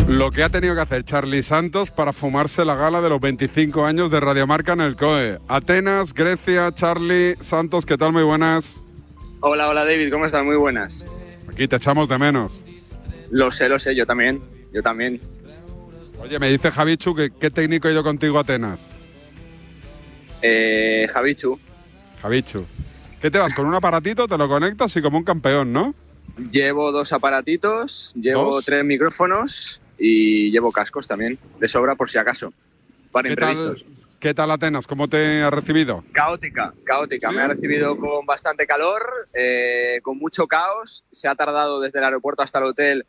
Lo que ha tenido que hacer Charly Santos para fumarse la gala de los 25 años de Radiomarca en el COE. Atenas, Grecia, Charly Santos, ¿qué tal? Muy buenas. Hola David, ¿cómo estás? Muy buenas. Aquí te echamos de menos. Lo sé, yo también. Oye, me dice Javichu que ¿qué técnico ha ido contigo a Atenas? Javichu. ¿Qué te vas, con un aparatito, te lo conectas y como un campeón, ¿no? Llevo 2 aparatitos, llevo 3 micrófonos y llevo cascos también, de sobra por si acaso, para imprevistos. ¿Qué tal Atenas? ¿Cómo te ha recibido? Caótica. ¿Sí? Me ha recibido con bastante calor, con mucho caos. Se ha tardado desde el aeropuerto hasta el hotel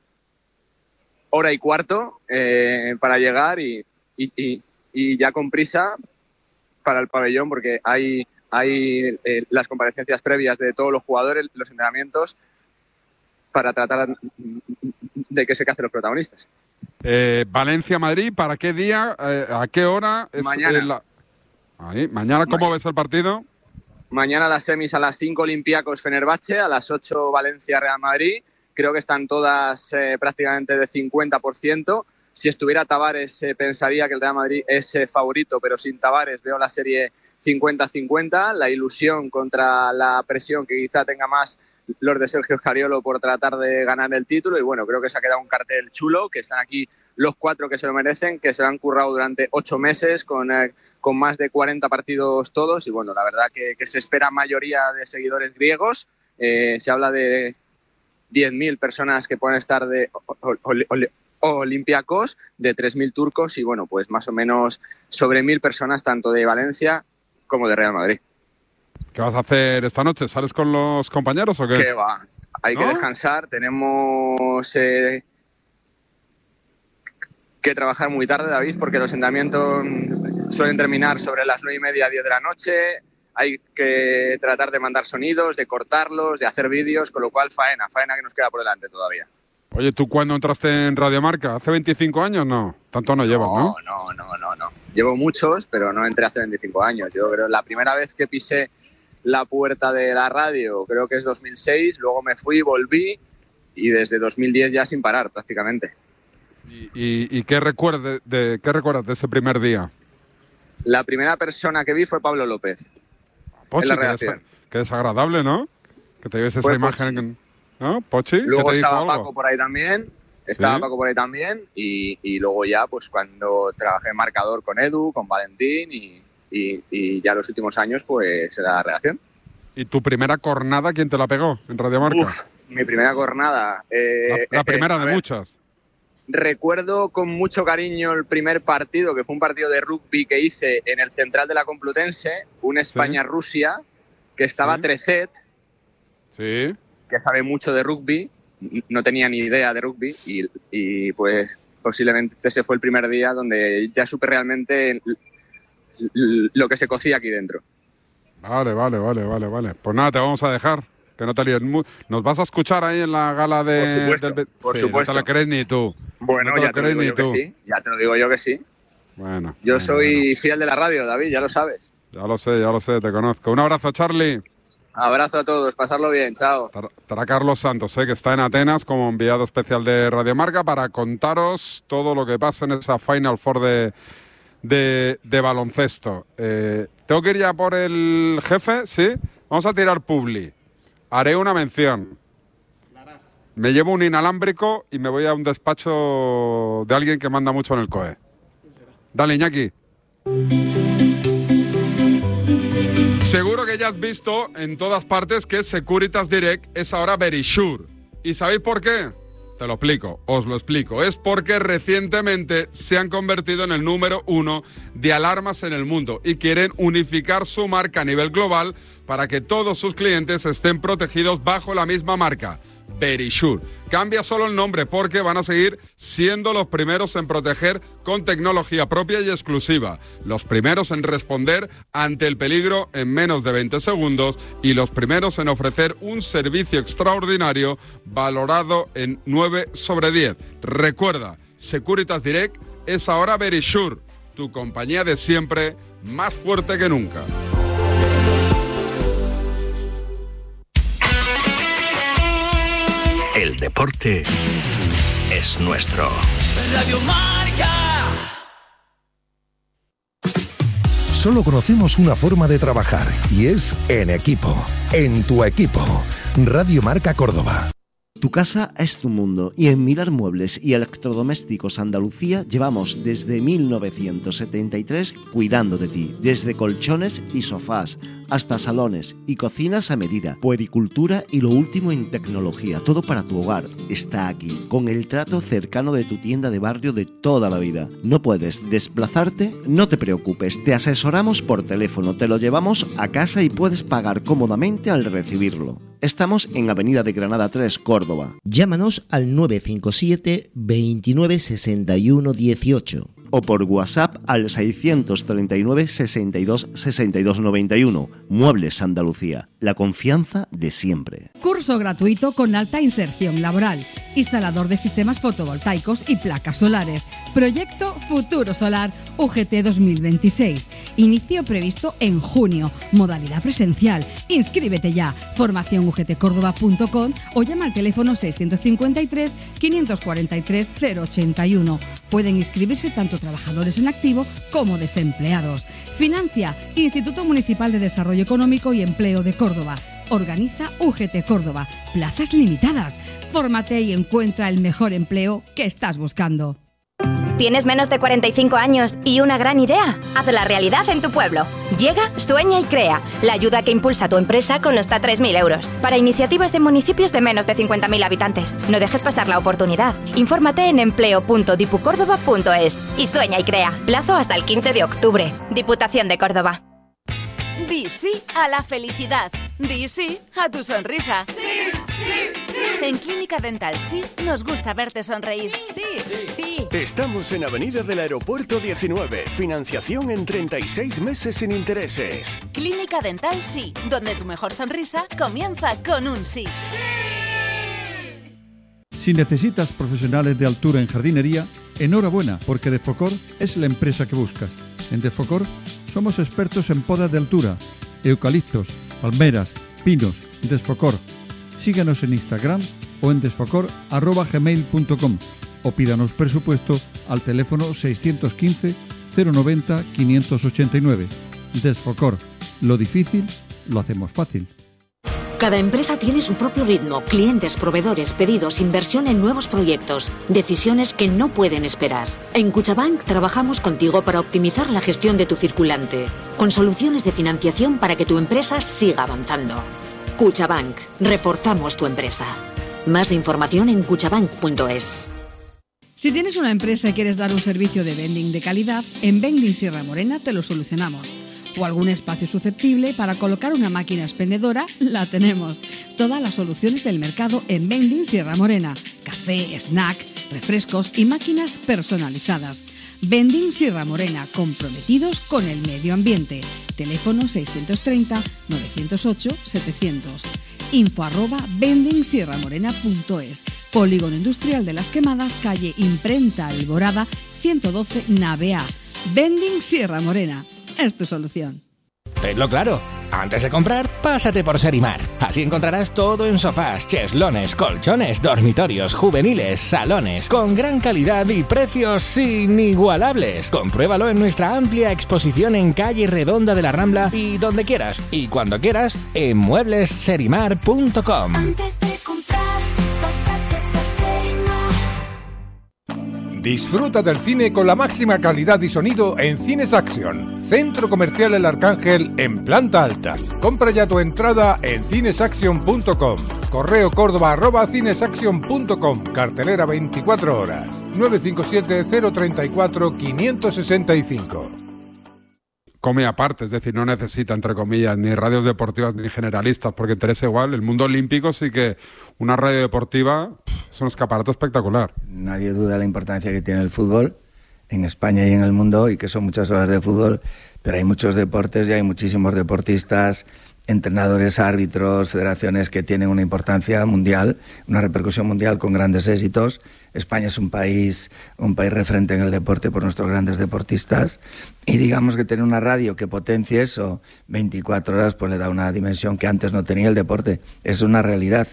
1:15 para llegar y ya con prisa para el pabellón, porque hay las comparecencias previas de todos los jugadores, los entrenamientos, para tratar de que se casen los protagonistas. Valencia-Madrid, ¿para qué día? ¿A qué hora? Mañana. Mañana, ¿cómo ves el partido? Mañana las semis a las 5 Olympiacos Fenerbahce, a las 8 Valencia-Real Madrid. Creo que están todas prácticamente de 50%. Si estuviera Tavares pensaría que el Real Madrid es favorito, pero sin Tavares veo la serie 50-50. La ilusión contra la presión que quizá tenga más los de Sergio Scariolo por tratar de ganar el título. Y bueno, creo que se ha quedado un cartel chulo, que están aquí los 4 que se lo merecen, que se lo han currado durante 8 meses con más de 40 partidos todos. Y bueno, la verdad que se espera mayoría de seguidores griegos. Se habla de 10.000 personas que pueden estar de Olympiacos, de 3.000 turcos y bueno, pues más o menos sobre 1.000 personas tanto de Valencia como de Real Madrid. ¿Qué vas a hacer esta noche? ¿Sales con los compañeros o qué? ¿Qué va? Hay que descansar, tenemos que trabajar muy tarde, David, porque los entrenamientos suelen terminar sobre las 9:30, 10 de la noche. Hay que tratar de mandar sonidos, de cortarlos, de hacer vídeos, con lo cual faena que nos queda por delante todavía. Oye, ¿tú cuándo entraste en Radiomarca? ¿Hace 25 años? No, tanto no llevas, ¿no? No. Llevo muchos, pero no entré hace 25 años. Yo creo la primera vez que pisé la puerta de la radio creo que es 2006, luego me fui, volví y desde 2010 ya sin parar prácticamente. ¿Y qué recuerdas de ese primer día? La primera persona que vi fue Pablo López. Pochi, qué desagradable, ¿no? Que te lleves esa imagen, ¿no? Pochi, luego ¿qué te dijo estaba algo? Paco por ahí también. Y luego ya, pues cuando trabajé en marcador con Edu, con Valentín y ya los últimos años, pues era la redacción. ¿Y tu primera cornada quién te la pegó en Radiomarca? Mi primera cornada. La primera de muchas. Recuerdo con mucho cariño el primer partido, que fue un partido de rugby que hice en el Central de la Complutense, un España-Rusia, que estaba Trecet, que sabe mucho de rugby, no tenía ni idea de rugby, y pues posiblemente ese fue el primer día donde ya supe realmente lo que se cocía aquí dentro. Vale. Pues nada, te vamos a dejar, que no te líes. Nos vas a escuchar ahí en la gala de... Por supuesto. No te lo crees ni tú. Bueno, ya te lo digo yo que sí. Ya te lo digo yo que sí. Bueno. Yo soy fiel de la radio, David, ya lo sabes. Ya lo sé, te conozco. Un abrazo, Charly. Abrazo a todos, pasarlo bien, chao. Estará Carlos Santos, que está en Atenas como enviado especial de Radiomarca para contaros todo lo que pasa en esa Final Four de baloncesto. Tengo que ir ya por el jefe, ¿sí? Vamos a tirar publi. Haré una mención. Me llevo un inalámbrico y me voy a un despacho de alguien que manda mucho en el COE. Dale, Iñaki. Seguro que ya has visto en todas partes que Securitas Direct es ahora Verisure. ¿Y sabéis por qué? Te lo explico, os lo explico. Es porque recientemente se han convertido en el número 1 de alarmas en el mundo y quieren unificar su marca a nivel global para que todos sus clientes estén protegidos bajo la misma marca. Verisure. Cambia solo el nombre porque van a seguir siendo los primeros en proteger con tecnología propia y exclusiva, los primeros en responder ante el peligro en menos de 20 segundos y los primeros en ofrecer un servicio extraordinario valorado en 9 sobre 10. Recuerda, Securitas Direct es ahora Verisure, tu compañía de siempre, más fuerte que nunca. El deporte es nuestro. Radio Marca. Solo conocemos una forma de trabajar y es en equipo, en tu equipo. Radio Marca Córdoba. Tu casa es tu mundo y en Mirar Muebles y Electrodomésticos Andalucía llevamos desde 1973 cuidando de ti, desde colchones y sofás hasta salones y cocinas a medida, puericultura y lo último en tecnología, todo para tu hogar está aquí, con el trato cercano de tu tienda de barrio de toda la vida. ¿No puedes desplazarte? No te preocupes, te asesoramos por teléfono, te lo llevamos a casa y puedes pagar cómodamente al recibirlo. Estamos en Avenida de Granada 3, Córdoba. Llámanos al 957 29 61 18 o por WhatsApp al 639 62 62 91. Muebles Andalucía, la confianza de siempre. Curso gratuito con alta inserción laboral. Instalador de sistemas fotovoltaicos y placas solares. Proyecto Futuro Solar UGT 2026. Inicio previsto en junio. Modalidad presencial. Inscríbete ya. Formación ugtcordoba.com o llama al teléfono 653 543 081. Pueden inscribirse tanto trabajadores en activo como desempleados. Financia Instituto Municipal de Desarrollo Económico y Empleo de Córdoba. Organiza UGT Córdoba. Plazas limitadas. Fórmate y encuentra el mejor empleo que estás buscando. ¿Tienes menos de 45 años y una gran idea? Hazla realidad en tu pueblo. Llega, sueña y crea. La ayuda que impulsa a tu empresa con hasta 3.000 euros. Para iniciativas de municipios de menos de 50.000 habitantes. No dejes pasar la oportunidad. Infórmate en empleo.dipucórdoba.es y sueña y crea. Plazo hasta el 15 de octubre. Diputación de Córdoba. Di sí a la felicidad. Di sí a tu sonrisa. Sí, sí, sí. En Clínica Dental Sí nos gusta verte sonreír. Sí, sí. Estamos en Avenida del Aeropuerto 19. Financiación en 36 meses sin intereses. Clínica Dental Sí, donde tu mejor sonrisa comienza con un sí. Si necesitas profesionales de altura en jardinería, enhorabuena, porque Defocor es la empresa que buscas. En Defocor somos expertos en podas de altura, eucaliptos, palmeras, pinos. Desfocor. Síguenos en Instagram o en desfocor@gmail.com o pídanos presupuesto al teléfono 615 090 589. Desfocor. Lo difícil lo hacemos fácil. Cada empresa tiene su propio ritmo, clientes, proveedores, pedidos, inversión en nuevos proyectos, decisiones que no pueden esperar. En Cuchabank trabajamos contigo para optimizar la gestión de tu circulante, con soluciones de financiación para que tu empresa siga avanzando. Cuchabank, reforzamos tu empresa. Más información en cuchabank.es. Si tienes una empresa y quieres dar un servicio de vending de calidad, en Vending Sierra Morena te lo solucionamos. O algún espacio susceptible para colocar una máquina expendedora, la tenemos. Todas las soluciones del mercado en Vending Sierra Morena. Café, snack, refrescos y máquinas personalizadas. Vending Sierra Morena, comprometidos con el medio ambiente. Teléfono 630 908 700. info@vendingsierramorena.es. Polígono Industrial de Las Quemadas, calle Imprenta Alborada, 112 Nave A. Vending Sierra Morena. Es tu solución. Tenlo claro. Antes de comprar, pásate por Serimar. Así encontrarás todo en sofás, cheslones, colchones, dormitorios, juveniles, salones, con gran calidad y precios inigualables. Compruébalo en nuestra amplia exposición en calle Redonda de la Rambla y donde quieras y cuando quieras en mueblesserimar.com. Antes de comprar, pásate por Serimar. Disfruta del cine con la máxima calidad y sonido en Cines Action. Centro Comercial El Arcángel en planta alta. Compra ya tu entrada en cinesaction.com. Correo córdoba@cinesaction.com. Cartelera 24 horas. 957 034 565. Come aparte, es decir, no necesita, entre comillas, ni radios deportivas ni generalistas, porque interesa igual. El mundo olímpico sí que una radio deportiva es un escaparate espectacular. Nadie duda de la importancia que tiene el fútbol en España y en el mundo, y que son muchas horas de fútbol, pero hay muchos deportes y hay muchísimos deportistas, entrenadores, árbitros, federaciones que tienen una importancia mundial, una repercusión mundial con grandes éxitos. España es un país referente en el deporte por nuestros grandes deportistas, y digamos que tener una radio que potencie eso 24 horas pues le da una dimensión que antes no tenía el deporte. Es una realidad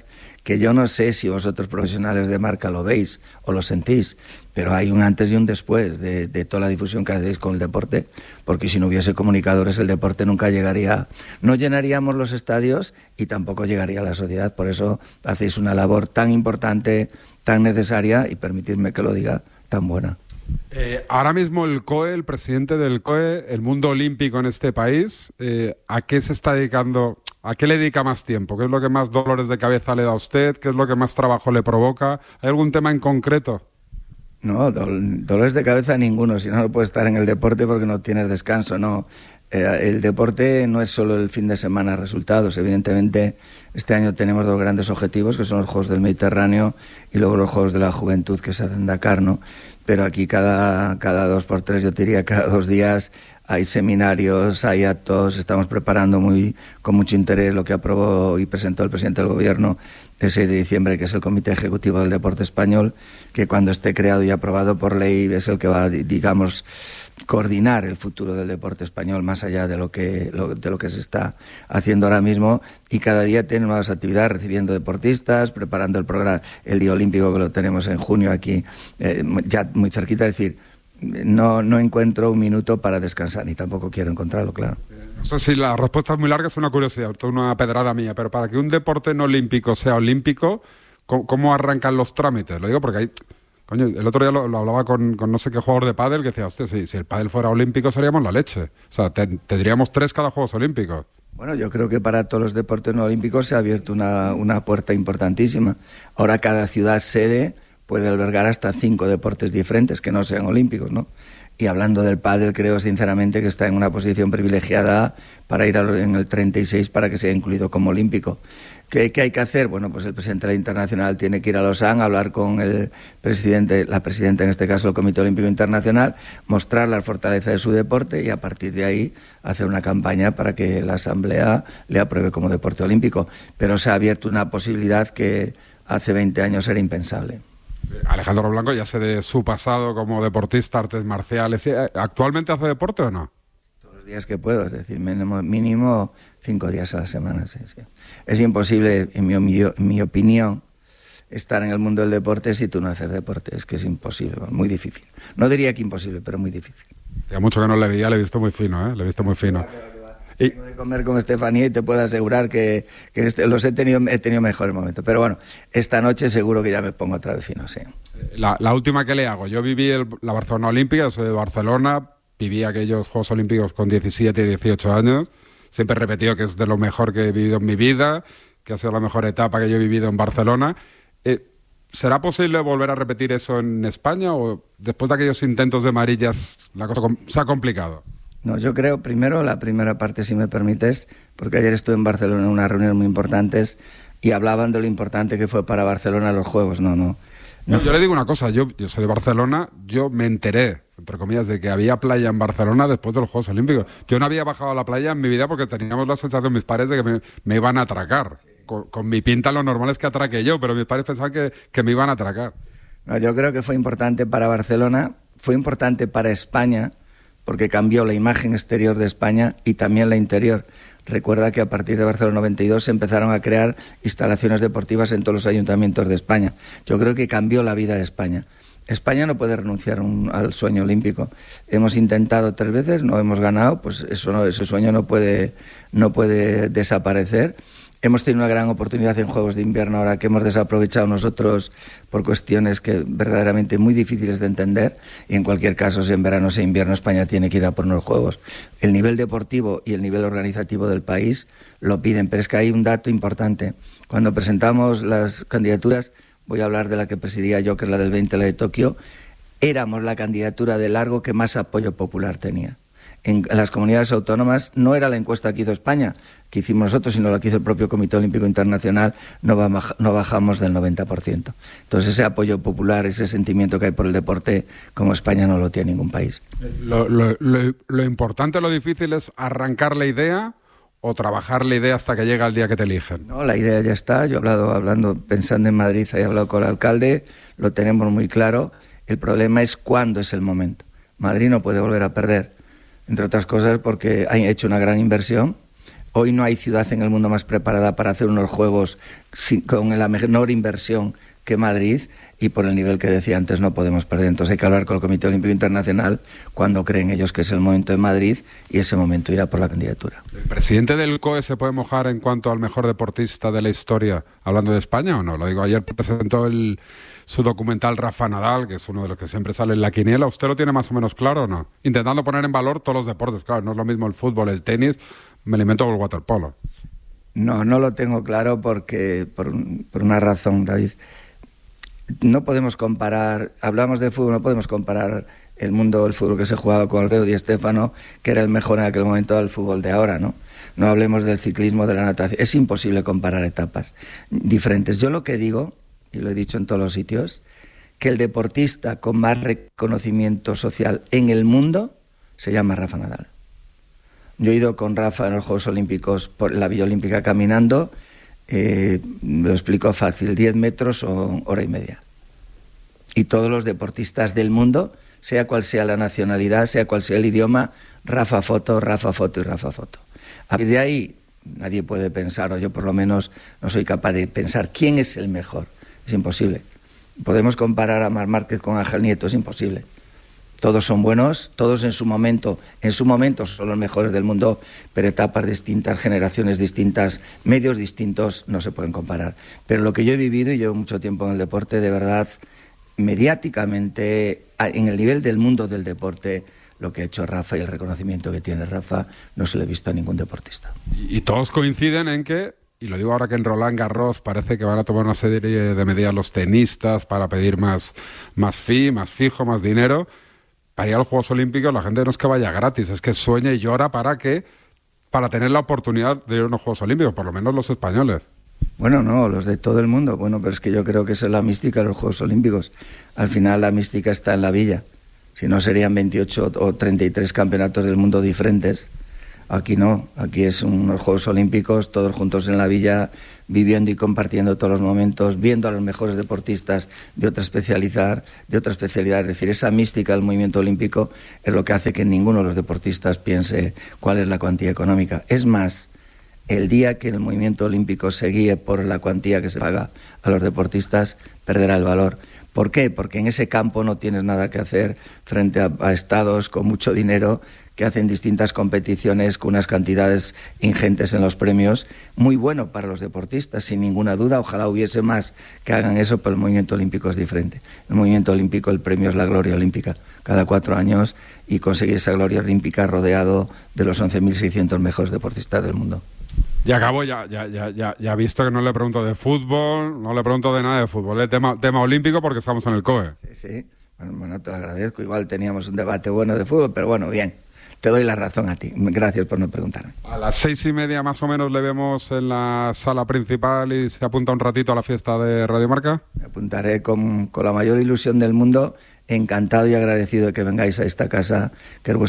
que yo no sé si vosotros profesionales de marca lo veis o lo sentís, pero hay un antes y un después de toda la difusión que hacéis con el deporte, porque si no hubiese comunicadores el deporte nunca llegaría, no llenaríamos los estadios y tampoco llegaría a la sociedad. Por eso hacéis una labor tan importante, tan necesaria y permitidme que lo diga, tan buena. Ahora mismo el COE, el presidente del COE, el mundo olímpico en este país, ¿a qué se está dedicando? ¿A qué le dedica más tiempo? ¿Qué es lo que más dolores de cabeza le da a usted? ¿Qué es lo que más trabajo le provoca? ¿Hay algún tema en concreto? No, dolores de cabeza ninguno, si no, no puedes estar en el deporte porque no tienes descanso, no. El deporte no es solo el fin de semana resultados, evidentemente este año tenemos 2 grandes objetivos que son los Juegos del Mediterráneo y luego los Juegos de la Juventud que se hacen en Dakar, ¿no? Pero aquí cada 2 por 3, yo te diría cada 2 días hay seminarios, hay actos, estamos preparando con mucho interés lo que aprobó y presentó el presidente del Gobierno el 6 de diciembre, que es el Comité Ejecutivo del Deporte Español, que cuando esté creado y aprobado por ley es el que va, digamos, coordinar el futuro del deporte español más allá de lo que se está haciendo ahora mismo, y cada día tiene nuevas actividades, recibiendo deportistas, preparando el programa, el Día Olímpico que lo tenemos en junio aquí, ya muy cerquita, es decir, no encuentro un minuto para descansar, ni tampoco quiero encontrarlo, claro. No sé si la respuesta es muy larga, es una curiosidad, una pedrada mía, pero para que un deporte no olímpico sea olímpico, ¿cómo arrancan los trámites? Lo digo porque hay... Coño, el otro día lo hablaba con no sé qué jugador de pádel que decía, hostia, si el pádel fuera olímpico seríamos la leche. O sea, tendríamos 3 cada Juegos Olímpicos. Bueno, yo creo que para todos los deportes no olímpicos se ha abierto una puerta importantísima. Ahora cada ciudad sede puede albergar hasta 5 deportes diferentes que no sean olímpicos, ¿no? Y hablando del pádel, creo sinceramente que está en una posición privilegiada para ir en el 36 para que sea incluido como olímpico. ¿Qué hay que hacer? Bueno, pues el presidente de la Internacional tiene que ir a Lausanne, hablar con la presidenta en este caso del Comité Olímpico Internacional, mostrar la fortaleza de su deporte y a partir de ahí hacer una campaña para que la Asamblea le apruebe como deporte olímpico. Pero se ha abierto una posibilidad que hace 20 años era impensable. Alejandro Blanco, ya sé de su pasado como deportista, artes marciales. ¿Actualmente hace deporte o no? Todos los días que puedo, es decir, mínimo 5 días a la semana. Sí. Es imposible, en mi opinión, estar en el mundo del deporte si tú no haces deporte. Es que es imposible, muy difícil. No diría que imposible, pero muy difícil. Ya mucho que no le veía, le he visto muy fino, ¿eh? Le he visto muy fino. Tengo de comer con Estefanía y te puedo asegurar que he tenido mejores momentos. Pero bueno, esta noche seguro que ya me pongo otra vez fino, sí. La última que le hago. Yo viví la Barcelona Olímpica, yo soy de Barcelona, viví aquellos Juegos Olímpicos con 17 y 18 años. Siempre he repetido que es de lo mejor que he vivido en mi vida, que ha sido la mejor etapa que yo he vivido en Barcelona. ¿Será posible volver a repetir eso en España o después de aquellos intentos de Madrid ya la cosa se ha complicado? No, yo creo, primero, la primera parte, si me permites, porque ayer estuve en Barcelona en unas reuniones muy importantes y hablaban de lo importante que fue para Barcelona los Juegos. No. Yo le digo una cosa, yo soy de Barcelona, yo me enteré, entre comillas, de que había playa en Barcelona después de los Juegos Olímpicos. Yo no había bajado a la playa en mi vida porque teníamos la sensación, mis padres, de que me iban a atracar. Sí. Con mi pinta lo normal es que atraque yo, pero mis padres pensaban que me iban a atracar. No, yo creo que fue importante para Barcelona, fue importante para España, porque cambió la imagen exterior de España y también la interior. Recuerda que a partir de Barcelona 92 se empezaron a crear instalaciones deportivas en todos los ayuntamientos de España. Yo creo que cambió la vida de España. España no puede renunciar al sueño olímpico. Hemos intentado 3 veces, no hemos ganado, pues ese sueño no puede desaparecer. Hemos tenido una gran oportunidad en Juegos de Invierno ahora que hemos desaprovechado nosotros por cuestiones que verdaderamente muy difíciles de entender, y en cualquier caso, si en verano o en invierno, España tiene que ir a por unos Juegos. El nivel deportivo y el nivel organizativo del país lo piden, pero es que hay un dato importante. Cuando presentamos las candidaturas, voy a hablar de la que presidía yo, que es la del 20, la de Tokio, éramos la candidatura de largo que más apoyo popular tenía. En las comunidades autónomas no era la encuesta que hizo España, que hicimos nosotros, sino la que hizo el propio Comité Olímpico Internacional, no bajamos del 90%. Entonces ese apoyo popular, ese sentimiento que hay por el deporte, como España no lo tiene ningún país. Lo importante, lo difícil es arrancar la idea o trabajar la idea hasta que llega el día que te eligen. No, la idea ya está. Yo he hablando, pensando en Madrid, he hablado con el alcalde, lo tenemos muy claro. El problema es cuándo es el momento. Madrid no puede volver a perder, entre otras cosas porque ha hecho una gran inversión, Hoy no hay ciudad en el mundo más preparada para hacer unos juegos con la menor inversión que Madrid, y por el nivel que decía antes no podemos perder. Entonces hay que hablar con el Comité Olímpico Internacional cuando creen ellos que es el momento de Madrid, y ese momento irá por la candidatura. ¿El presidente del COE se puede mojar en cuanto al mejor deportista de la historia, hablando de España o no? Lo digo, ayer presentó su documental Rafa Nadal, que es uno de los que siempre sale en la quiniela. ¿Usted lo tiene más o menos claro o no? Intentando poner en valor todos los deportes. Claro, no es lo mismo el fútbol, el tenis, me alimento con el waterpolo. No lo tengo claro porque por una razón, David. No podemos comparar, hablamos de fútbol, no podemos comparar el mundo del fútbol que se jugaba con Alfredo Di Stéfano, que era el mejor en aquel momento, al fútbol de ahora, ¿no? No hablemos del ciclismo, de la natación. Es imposible comparar etapas diferentes. Yo lo que digo, y lo he dicho en todos los sitios, que el deportista con más reconocimiento social en el mundo se llama Rafa Nadal. Yo he ido con Rafa en los Juegos Olímpicos por la Villa Olímpica caminando. Lo explico fácil, 10 metros o hora y media. Y todos los deportistas del mundo, sea cual sea la nacionalidad, sea cual sea el idioma, Rafa foto, Rafa foto y Rafa foto. A partir de ahí nadie puede pensar, o yo por lo menos no soy capaz de pensar quién es el mejor. Es imposible. Podemos comparar a Marc Márquez con Ángel Nieto, es imposible. Todos son buenos, todos en su momento son los mejores del mundo, pero etapas distintas, generaciones distintas, medios distintos, no se pueden comparar. Pero lo que yo he vivido, y llevo mucho tiempo en el deporte, de verdad, mediáticamente, en el nivel del mundo del deporte, lo que ha hecho Rafa y el reconocimiento que tiene Rafa, no se lo he visto a ningún deportista. Y todos coinciden en que, y lo digo ahora que en Roland Garros parece que van a tomar una serie de medidas los tenistas para pedir más fee, más fijo, más dinero. Para ir a los Juegos Olímpicos la gente no es que vaya gratis, es que sueña y llora para tener la oportunidad de ir a unos Juegos Olímpicos, por lo menos los españoles. Bueno, no, los de todo el mundo. Bueno, pero es que yo creo que esa es la mística de los Juegos Olímpicos. Al final la mística está en la villa. Si no serían 28 o 33 campeonatos del mundo diferentes. Aquí no, aquí es unos Juegos Olímpicos, todos juntos en la villa, viviendo y compartiendo todos los momentos, viendo a los mejores deportistas de otra especialidad. Es decir, esa mística del movimiento olímpico es lo que hace que ninguno de los deportistas piense cuál es la cuantía económica. Es más, el día que el movimiento olímpico se guíe por la cuantía que se paga a los deportistas, perderá el valor. ¿Por qué? Porque en ese campo no tienes nada que hacer frente a estados con mucho dinero que hacen distintas competiciones con unas cantidades ingentes en los premios, muy bueno para los deportistas, sin ninguna duda. Ojalá hubiese más que hagan eso, pero el movimiento olímpico es diferente. El movimiento olímpico, el premio es la gloria olímpica, cada 4 años, y conseguir esa gloria olímpica rodeado de los 11.600 mejores deportistas del mundo. Y acabo, ya he visto que no le pregunto de fútbol, no le pregunto de nada de fútbol, es tema olímpico porque estamos en el COE. Sí. Bueno, te lo agradezco. Igual teníamos un debate bueno de fútbol, pero bueno, bien. Te doy la razón a ti. Gracias por no preguntarme. A las 6:30 más o menos le vemos en la sala principal y se apunta un ratito a la fiesta de Radio Marca. Me apuntaré con la mayor ilusión del mundo. Encantado y agradecido de que vengáis a esta casa, que es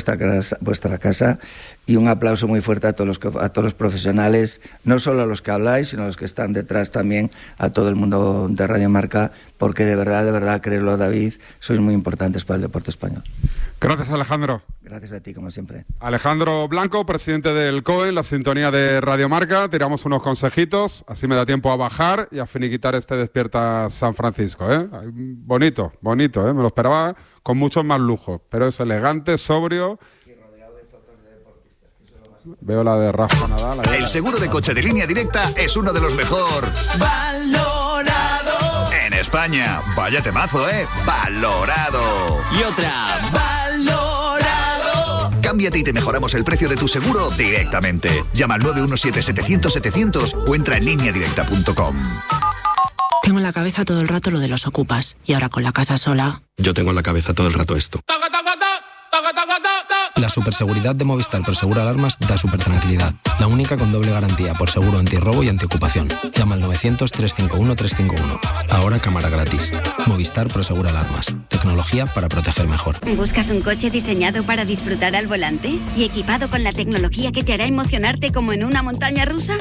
vuestra casa, y un aplauso muy fuerte a todos los profesionales, no solo a los que habláis, sino a los que están detrás también, a todo el mundo de Radio Marca, porque de verdad, créelo, David, sois muy importantes para el deporte español. Gracias, Alejandro. Gracias a ti, como siempre. Alejandro Blanco, presidente del COE, en la sintonía de Radio Marca. Tiramos unos consejitos, así me da tiempo a bajar y a finiquitar este Despierta San Francisco. Bonito, me lo esperaba con mucho más lujo, pero es elegante, sobrio. Y rodeado de fotos de deportistas, que eso es lo más... Veo la de Rafa Nadal. El seguro de coche de Línea Directa es uno de los mejor valorado en España. Vaya temazo, valorado. Y otra, valorado. Cámbiate y te mejoramos el precio de tu seguro directamente. Llama al 917-700-700 o entra en lineadirecta.com. Tengo en la cabeza todo el rato lo de los ocupas. Y ahora con la casa sola... Yo tengo en la cabeza todo el rato esto. La superseguridad de Movistar Prosegur Alarmas da súper tranquilidad. La única con doble garantía por seguro antirrobo y antiocupación. Llama al 900-351-351. Ahora cámara gratis. Movistar Prosegur Alarmas. Tecnología para proteger mejor. ¿Buscas un coche diseñado para disfrutar al volante? ¿Y equipado con la tecnología que te hará emocionarte como en una montaña rusa?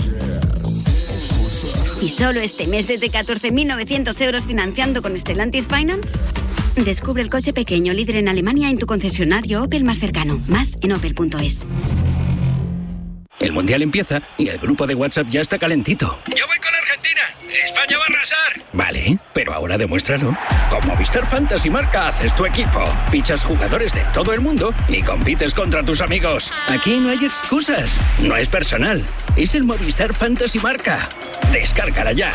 ¿Y solo este mes desde 14.900 euros financiando con Stellantis Finance? Descubre el coche pequeño líder en Alemania en tu concesionario Opel más cercano. Más en opel.es. El Mundial empieza y el grupo de WhatsApp ya está calentito. ¡Yo voy con Argentina! ¡España va a arrasar! Vale, pero ahora demuéstralo. Con Movistar Fantasy Marca haces tu equipo. Fichas jugadores de todo el mundo y compites contra tus amigos. Aquí no hay excusas. No es personal. Es el Movistar Fantasy Marca. Descárgala ya.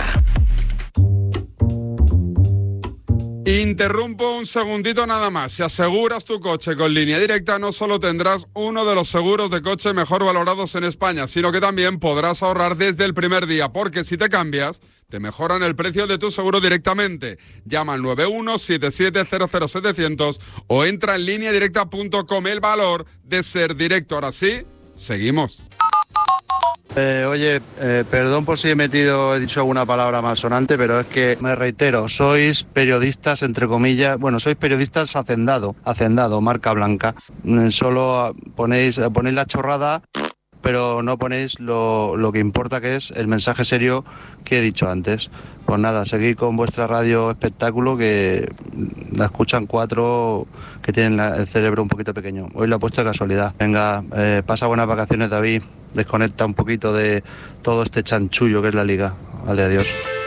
Interrumpo un segundito nada más. Si aseguras tu coche con Línea Directa, no solo tendrás uno de los seguros de coche mejor valorados en España, sino que también podrás ahorrar desde el primer día, porque si te cambias, te mejoran el precio de tu seguro directamente. Llama al 9177000700 o entra en lineadirecta.com. El valor de ser directo. Ahora sí, seguimos. Perdón por si he dicho alguna palabra malsonante, pero es que me reitero, sois periodistas, entre comillas, sois periodistas hacendado, marca blanca. Solo ponéis la chorrada, pero no ponéis lo que importa, que es el mensaje serio que he dicho antes. Pues nada, seguid con vuestra radio espectáculo, que la escuchan 4 que tienen el cerebro un poquito pequeño. Hoy lo he puesto de casualidad. Venga, pasa buenas vacaciones, David. Desconecta un poquito de todo este chanchullo que es la liga. Vale, adiós.